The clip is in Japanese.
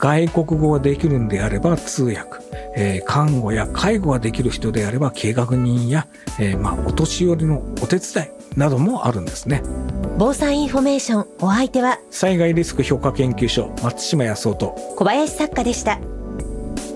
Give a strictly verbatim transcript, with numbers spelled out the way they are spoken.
外国語ができるんであれば通訳、えー、看護や介護ができる人であれば計画人や、えー、まあお年寄りのお手伝いなどもあるんですね。 防災インフォメーション、お相手は災害リスク評価研究所松島康夫と小林作家でした。